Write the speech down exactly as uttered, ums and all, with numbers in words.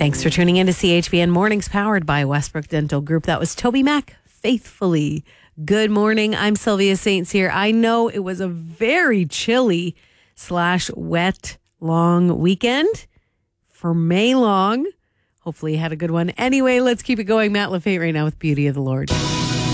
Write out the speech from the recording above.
Thanks for tuning in to C H B N Mornings powered by Westbrook Dental Group. That was Toby Mac, Faithfully. Good morning. I'm Sylvia Saints here. I know it was a very chilly slash wet long weekend for May long. Hopefully you had a good one. Anyway, let's keep it going. Matt LaFate right now with Beauty of the Lord.